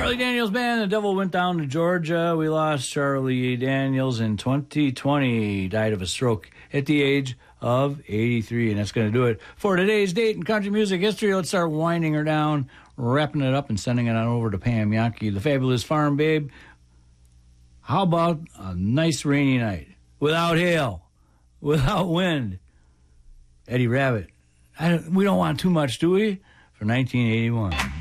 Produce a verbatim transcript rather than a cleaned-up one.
Charlie Daniels Band, The Devil Went Down to Georgia. We lost Charlie Daniels in twenty twenty. Died of a stroke at the age of eighty-three. And that's going to do it for today's date in country music history. Let's start winding her down, wrapping it up, and sending it on over to Pam Yankee, the fabulous farm babe. How about a nice rainy night without hail, without wind? Eddie Rabbitt. I don't, we don't want too much, do we? For nineteen eighty-one.